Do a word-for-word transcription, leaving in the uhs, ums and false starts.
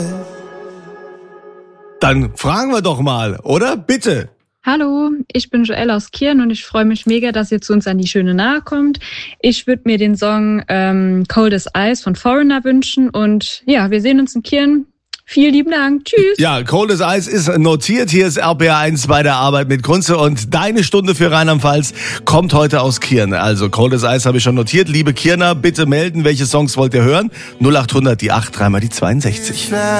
Dann fragen wir doch mal, oder? Bitte. Hallo, ich bin Joelle aus Kirn und ich freue mich mega, dass ihr zu uns an die Schöne Nahe kommt. Ich würde mir den Song ähm, Cold as Ice von Foreigner wünschen und ja, wir sehen uns in Kirn. Vielen lieben Dank. Tschüss. Ja, Cold as Ice ist notiert. Hier ist R P R eins bei der Arbeit mit Kunze und deine Stunde für Rheinland-Pfalz kommt heute aus Kirn. Also Cold as Ice habe ich schon notiert. Liebe Kirner, bitte melden, welche Songs wollt ihr hören? null acht hundert, die acht, dreimal die zweiundsechzig.